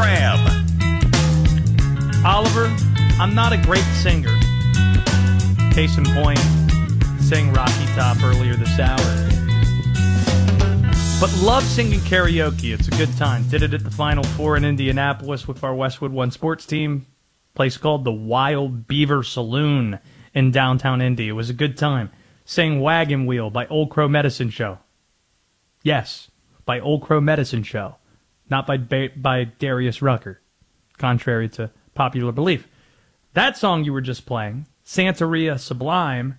Graham. Oliver, I'm not a great singer. Case in point, sang Rocky Top earlier this hour. But love singing karaoke. It's a good time. Did it at the Final Four in Indianapolis with our Westwood One sports team. Place called the Wild Beaver Saloon in downtown Indy. It was a good time. Sang Wagon Wheel by Old Crow Medicine Show. Yes, by Old Crow Medicine Show. Not by Darius Rucker, contrary to popular belief. That song you were just playing, Santeria Sublime,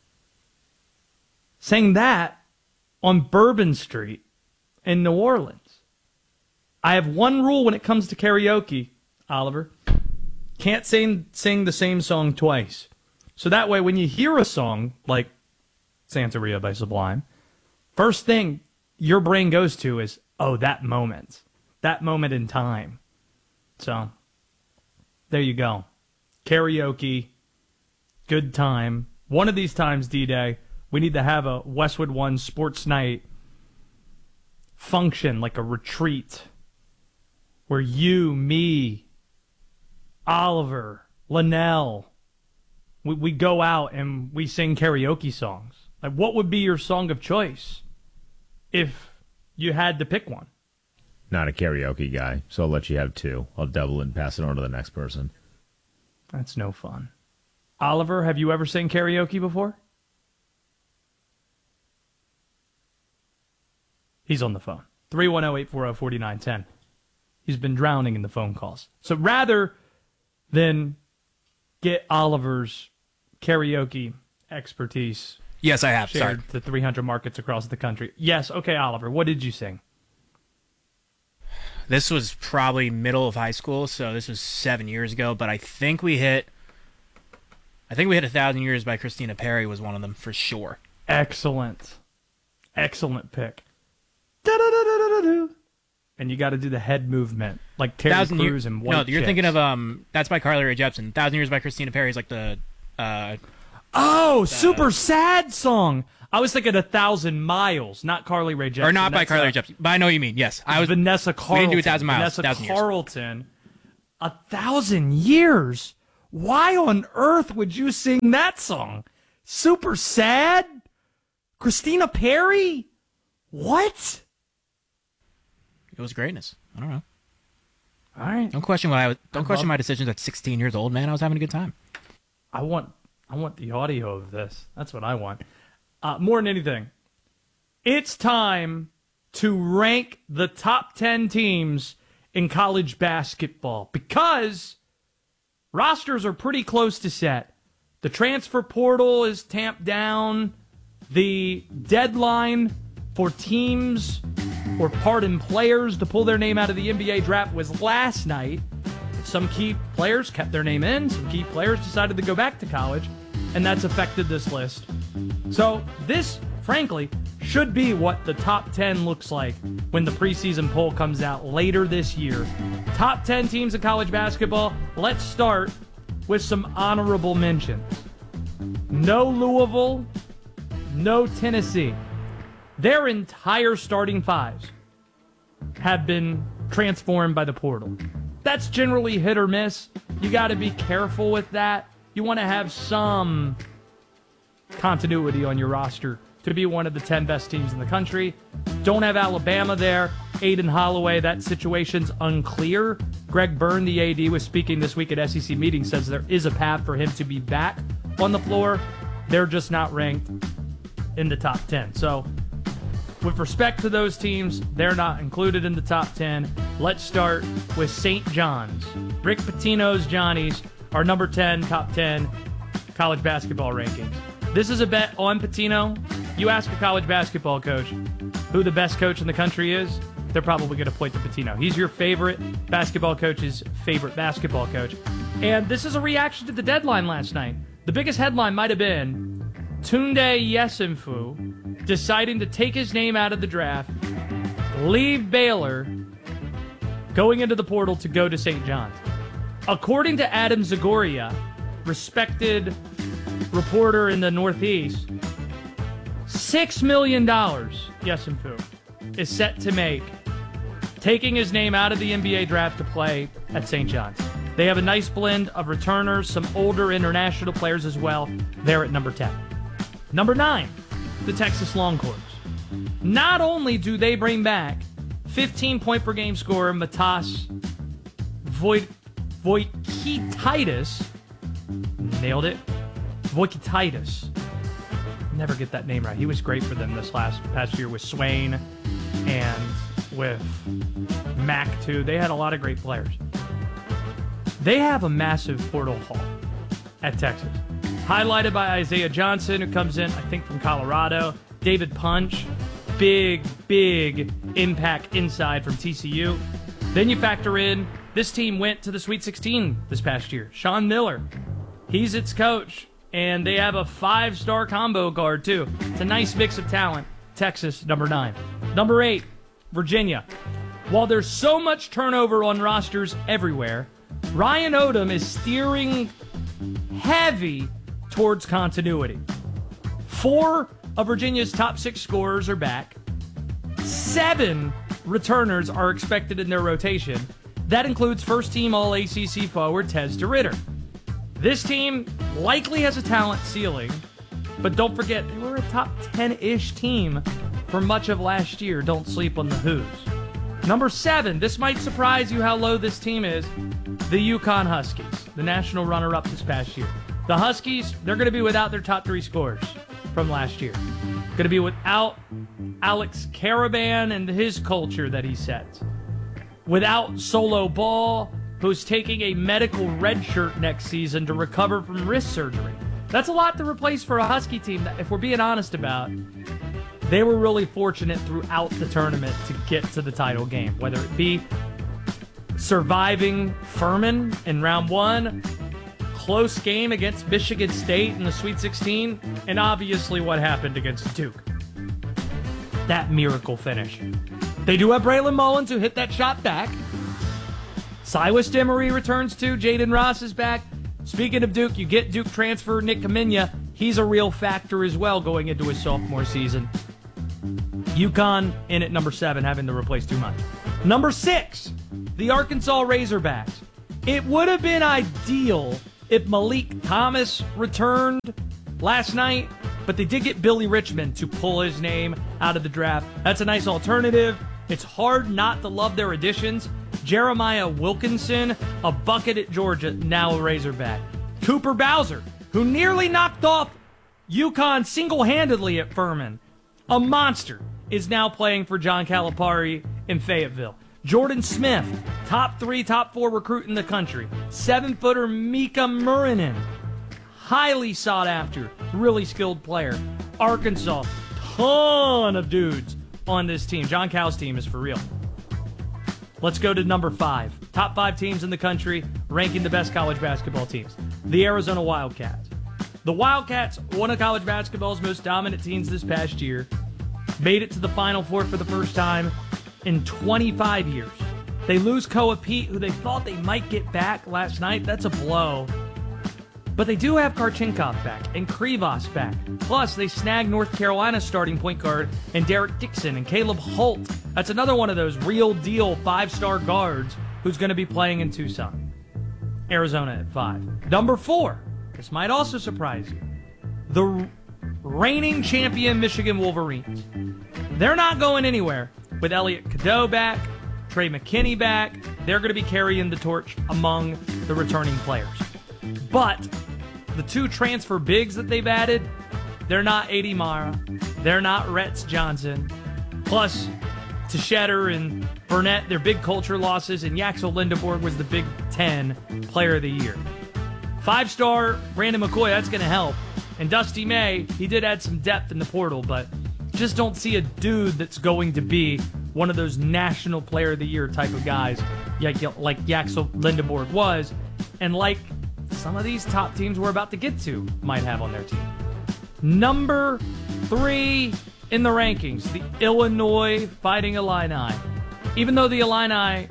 sang that on Bourbon Street in New Orleans. I have one rule when it comes to karaoke, Oliver. Can't sing the same song twice. So that way when you hear a song like Santeria by Sublime, first thing your brain goes to is, oh, that moment in time. So there you go. Karaoke, good time. One of these times, D-Day, we need to have a Westwood One sports night function, like a retreat, where you, me, Oliver, Linnell, we go out and we sing karaoke songs. Like, what would be your song of choice if you had to pick one? Not a karaoke guy, so I'll let you have two. I'll double it and pass it on to the next person. That's no fun. Oliver, have you ever sang karaoke before? He's on the phone. 310-840-4910. He's been drowning in the phone calls. So rather than get Oliver's karaoke expertise... Yes, I have. Shared to 300 markets across the country. Yes, okay, Oliver, what did you sing? This was probably middle of high school, so this was 7 years ago, but I think we hit 1,000 Years by Christina Perri was one of them for sure. Excellent. Excellent pick. Da-da-da-da-da-da. And you got to do the head movement, like Terry Crews and White No, you're Chicks. thinking of, that's by Carly Rae Jepsen. 1,000 Years by Christina Perri is like the... super sad song. I was thinking 1,000 Miles, not Carly Rae Jepsen. Or not by Carly Rae Jepsen, but I know what you mean, yes. I was Vanessa Carlton. We didn't do 1,000 Miles, Vanessa 1,000 Years. Carlton. 1,000 Years? Why on earth would you sing that song? Super sad? Christina Perri? What? It was greatness. I don't know. All right. Don't question my decisions at 16 years old, man. I was having a good time. I want the audio of this. That's what I want. More than anything, it's time to rank the top 10 teams in college basketball because rosters are pretty close to set. The transfer portal is tamped down. The deadline for teams or pardon players to pull their name out of the NBA draft was last night. Some key players kept their name in. Some key players decided to go back to college, and that's affected this list. So this, frankly, should be what the top 10 looks like when the preseason poll comes out later this year. Top 10 teams in college basketball. Let's start with some honorable mentions. No Louisville, no Tennessee. Their entire starting fives have been transformed by the portal. That's generally hit or miss. You got to be careful with that. You want to have some continuity on your roster to be one of the 10 best teams in the country. Don't have Alabama there. Aiden Holloway, that situation's unclear. Greg Byrne, the AD, was speaking this week at SEC meetings, says there is a path for him to be back on the floor. They're just not ranked in the top 10. So with respect to those teams, they're not included in the top 10. Let's start with St. John's. Rick Pitino's Johnnies are number 10, top 10 college basketball rankings. This is a bet on Pitino. You ask a college basketball coach who the best coach in the country is, they're probably going to point to Pitino. He's your favorite basketball coach's favorite basketball coach. And this is a reaction to the deadline last night. The biggest headline might have been Tunde Yesunfu deciding to take his name out of the draft, leave Baylor, going into the portal to go to St. John's. According to Adam Zagoria, respected reporter in the Northeast, $6 million Yesunfu is set to make taking his name out of the NBA draft to play at St. John's. They have a nice blend of returners, some older international players as well. They're at number 10. Number 9, the Texas Longhorns. Not only do they bring back 15-point-per-game scorer Matas Voikititis, nailed it, Voikititis. Never get that name right. He was great for them this past year with Swain and with Mac, too. They had a lot of great players. They have a massive portal haul at Texas, highlighted by Isaiah Johnson, who comes in, I think, from Colorado. David Punch, big impact inside from TCU. Then you factor in, this team went to the Sweet 16 this past year. Sean Miller, he's its coach, and they have a 5-star combo guard, too. It's a nice mix of talent. Texas, number 9. Number 8, Virginia. While there's so much turnover on rosters everywhere, Ryan Odom is steering heavy towards continuity. 4 of Virginia's top 6 scorers are back. 7 returners are expected in their rotation. That includes first-team All-ACC forward Tez DeRitter. This team likely has a talent ceiling, but don't forget, they were a top 10-ish team for much of last year. Don't sleep on the Hoos. Number 7, this might surprise you how low this team is, the UConn Huskies, the national runner-up this past year. The Huskies, they're going to be without their top 3 scorers from last year. Going to be without Alex Caravan and his culture that he sets. Without Solo Ball, who's taking a medical red shirt next season to recover from wrist surgery. That's a lot to replace for a Husky team that, if we're being honest about, they were really fortunate throughout the tournament to get to the title game, whether it be surviving Furman in round 1, close game against Michigan State in the Sweet 16, and obviously what happened against Duke. That miracle finish. They do have Braylon Mullins, who hit that shot back. Silas Demery returns too. Jaden Ross is back. Speaking of Duke, you get Duke transfer Nick Kamenya. He's a real factor as well going into his sophomore season. UConn in at number 7, having to replace too much. Number 6, the Arkansas Razorbacks. It would have been ideal if Malik Thomas returned last night, but they did get Billy Richmond to pull his name out of the draft. That's a nice alternative. It's hard not to love their additions. Jeremiah Wilkinson, a bucket at Georgia, now a Razorback. Cooper Bowser, who nearly knocked off UConn single-handedly at Furman, a monster, is now playing for John Calipari in Fayetteville. Jordan Smith, top 3, top 4 recruit in the country. 7-footer Mika Murinen, highly sought after, really skilled player. Arkansas, ton of dudes on this team. John Cal's team is for real. Let's go to number 5. Top 5 teams in the country, ranking the best college basketball teams. The Arizona Wildcats. The Wildcats, one of college basketball's most dominant teams this past year, made it to the Final Four for the first time in 25 years. They lose Koa Pete, who they thought they might get back last night. That's a blow. But they do have Karchinkov back and Krivas back. Plus, they snag North Carolina starting point guard and Derek Dixon and Caleb Holt. That's another one of those real deal 5-star guards who's going to be playing in Tucson. Arizona at 5. Number 4. This might also surprise you. The reigning champion Michigan Wolverines. They're not going anywhere with Elliot Cadeau back, Trey McKinney back. They're going to be carrying the torch among the returning players. But the 2 transfer bigs that they've added, they're not A.D. Mara. They're not Retz Johnson. Plus, Teixeira and Burnett, they're big culture losses, and Yaxel Lindeborg was the Big Ten Player of the Year. 5-star Brandon McCoy, that's going to help. And Dusty May, he did add some depth in the portal, but just don't see a dude that's going to be one of those National Player of the Year type of guys like Yaxel Lindeborg was, and like some of these top teams we're about to get to might have on their team. Number 3 in the rankings, the Illinois Fighting Illini. Even though the Illini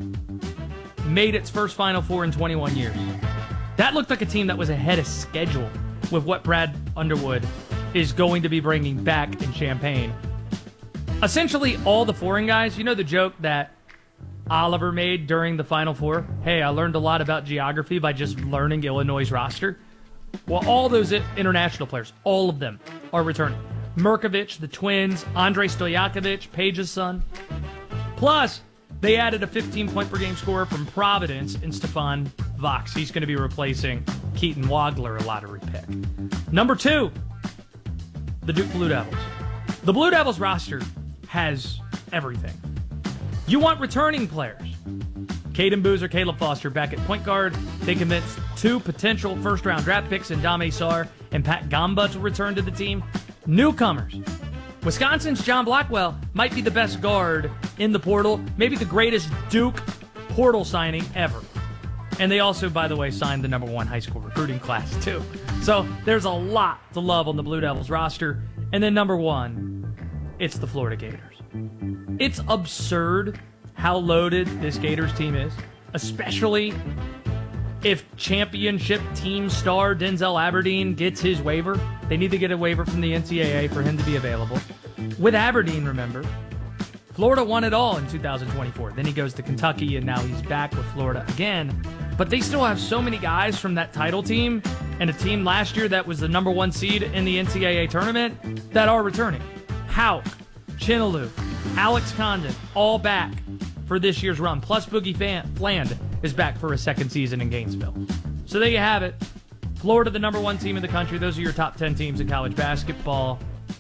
made its first Final Four in 21 years, that looked like a team that was ahead of schedule with what Brad Underwood is going to be bringing back in Champaign. Essentially, all the foreign guys, you know the joke that Oliver made during the Final Four. Hey, I learned a lot about geography by just learning Illinois' roster. Well, all those international players, all of them are returning. Merkovich, the twins, Andrei Stojakovic, Page's son. Plus, they added a 15-point-per-game scorer from Providence in Stefan Vox. He's going to be replacing Keaton Wagler, a lottery pick. Number 2, the Duke Blue Devils. The Blue Devils roster has everything. You want returning players. Caden Boozer, Caleb Foster back at point guard. They convinced 2 potential first-round draft picks in Dame Sarr and Pat Gamba to return to the team. Newcomers. Wisconsin's John Blackwell might be the best guard in the portal, maybe the greatest Duke portal signing ever. And they also, by the way, signed the number 1 high school recruiting class, too. So there's a lot to love on the Blue Devils roster. And then number 1, it's the Florida Gators. It's absurd how loaded this Gators team is, especially if championship team star Denzel Aberdeen gets his waiver. They need to get a waiver from the NCAA for him to be available. With Aberdeen, remember, Florida won it all in 2024. Then he goes to Kentucky, and now he's back with Florida again. But they still have so many guys from that title team and a team last year that was the number 1 seed in the NCAA tournament that are returning. Houck, Chinaloo, Alex Condon, all back for this year's run. Plus Boogie Fland is back for a second season in Gainesville. So there you have it. Florida, the number 1 team in the country. Those are your top 10 teams in college basketball.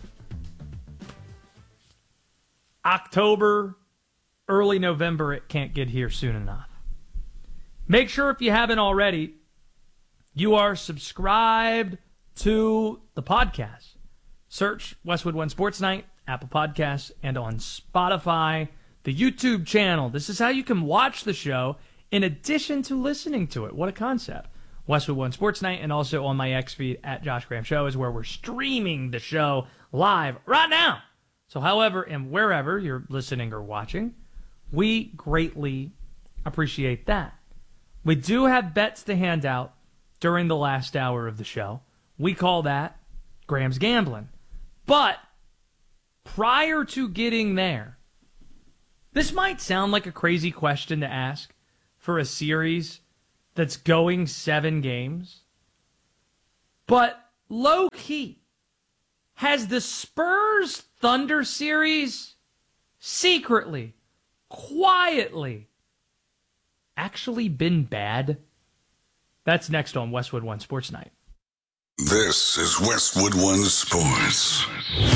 October, early November, it can't get here soon enough. Make sure, if you haven't already, you are subscribed to the podcast. Search Westwood One Sports Night, Apple Podcasts, and on Spotify, the YouTube channel. This is how you can watch the show in addition to listening to it. What a concept. Westwood One Sports Night, and also on my X feed at Josh Graham Show is where we're streaming the show live right now. So however and wherever you're listening or watching, we greatly appreciate that. We do have bets to hand out during the last hour of the show. We call that Graham's Gambling. But prior to getting there, this might sound like a crazy question to ask for a series that's going 7 games. But low-key, has the Spurs Thunder series secretly, quietly, actually been bad? That's next on Westwood One Sports Night. This is Westwood One Sports.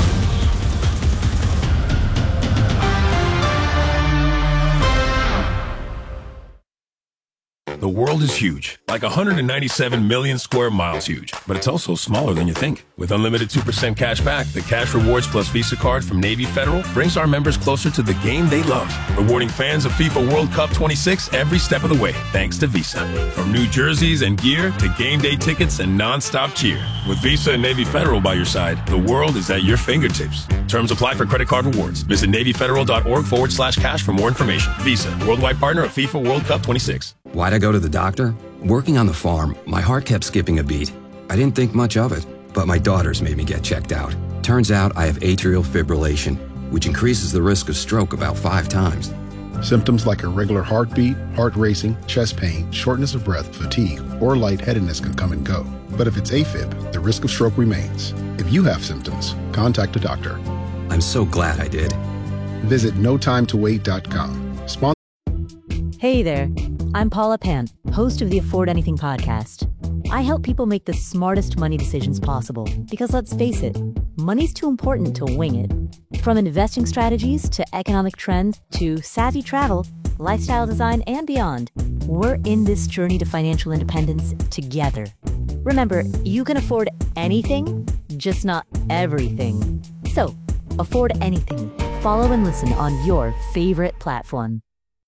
The world is huge, like 197 million square miles huge, but it's also smaller than you think. With unlimited 2% cash back, the Cash Rewards Plus Visa card from Navy Federal brings our members closer to the game they love, rewarding fans of FIFA World Cup 26 every step of the way, thanks to Visa. From new jerseys and gear to game day tickets and non-stop cheer. With Visa and Navy Federal by your side, the world is at your fingertips. Terms apply for credit card rewards. Visit NavyFederal.org/cash for more information. Visa, worldwide partner of FIFA World Cup 26. Why'd I go to the doctor? Working on the farm, my heart kept skipping a beat. I didn't think much of it, but my daughters made me get checked out. Turns out I have atrial fibrillation, which increases the risk of stroke about 5 times. Symptoms like irregular heartbeat, heart racing, chest pain, shortness of breath, fatigue, or lightheadedness can come and go. But if it's AFib, the risk of stroke remains. If you have symptoms, contact a doctor. I'm so glad I did. Visit notimetowait.com. Hey there, I'm Paula Pant, host of the Afford Anything podcast. I help people make the smartest money decisions possible because, let's face it, money's too important to wing it. From investing strategies to economic trends to savvy travel, lifestyle design, and beyond, we're in this journey to financial independence together. Remember, you can afford anything, just not everything. So, afford anything. Follow and listen on your favorite platform.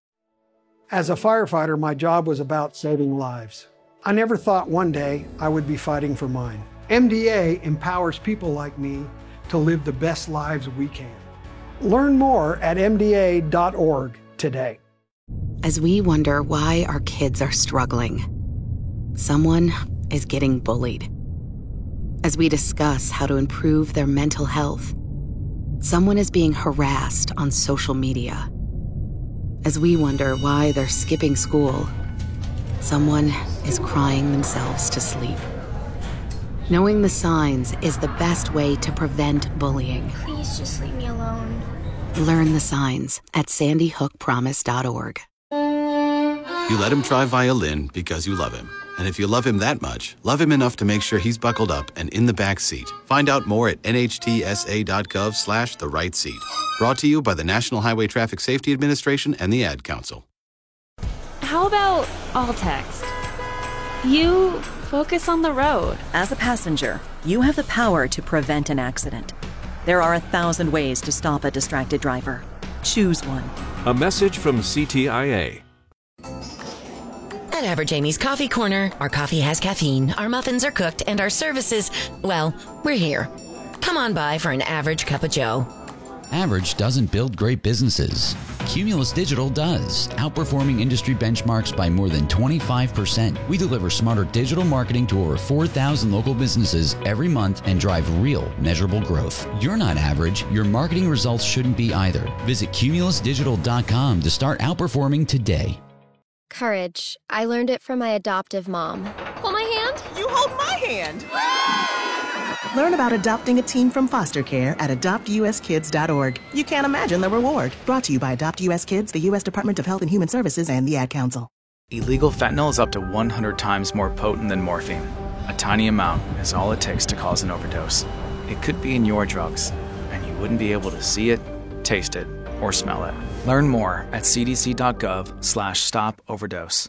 As a firefighter, my job was about saving lives. I never thought one day I would be fighting for mine. MDA empowers people like me to live the best lives we can. Learn more at MDA.org today. As we wonder why our kids are struggling, someone is getting bullied. As we discuss how to improve their mental health, someone is being harassed on social media. As we wonder why they're skipping school, someone is crying themselves to sleep. Knowing the signs is the best way to prevent bullying. Please just leave me alone. Learn the signs at sandyhookpromise.org. You let him try violin because you love him. And if you love him that much, love him enough to make sure he's buckled up and in the back seat. Find out more at nhtsa.gov/the-right-seat. Brought to you by the National Highway Traffic Safety Administration and the Ad Council. How about all text? You focus on the road. As a passenger, you have the power to prevent an accident. There are 1,000 ways to stop a distracted driver. Choose one. A message from CTIA. At Average Amy's Coffee Corner, our coffee has caffeine, our muffins are cooked, and our services, well, we're here. Come on by for an average cup of joe. Average doesn't build great businesses. Cumulus Digital does, outperforming industry benchmarks by more than 25%. We deliver smarter digital marketing to over 4,000 local businesses every month and drive real, measurable growth. You're not average. Your marketing results shouldn't be either. Visit cumulusdigital.com to start outperforming today. Courage. I learned it from my adoptive mom. Hold my hand. You hold my hand. Learn about adopting a teen from foster care at adoptuskids.org. You can't imagine the reward. Brought to you by Adopt US Kids, the U.S. Department of Health and Human Services, and the Ad Council. Illegal fentanyl is up to 100 times more potent than morphine. A tiny amount is all it takes to cause an overdose. It could be in your drugs, and you wouldn't be able to see it, taste it, or smell it. Learn more at cdc.gov/stop-overdose.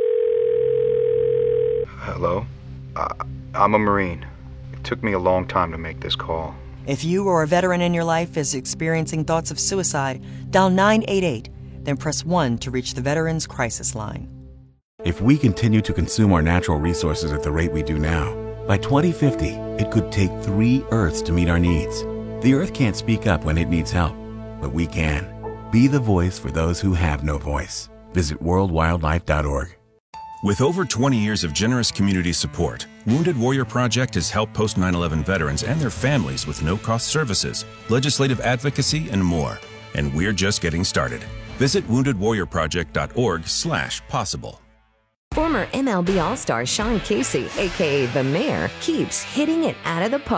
Hello? I'm a Marine. It took me a long time to make this call. If you or a veteran in your life is experiencing thoughts of suicide, dial 988, then press 1 to reach the Veterans Crisis Line. If we continue to consume our natural resources at the rate we do now, by 2050, it could take 3 Earths to meet our needs. The Earth can't speak up when it needs help, but we can. Be the voice for those who have no voice. Visit worldwildlife.org. With over 20 years of generous community support, Wounded Warrior Project has helped post 9/11 veterans and their families with no-cost services, legislative advocacy, and more. And we're just getting started. Visit woundedwarriorproject.org/possible. Former MLB All-Star Sean Casey, a.k.a. The Mayor, keeps hitting it out of the park.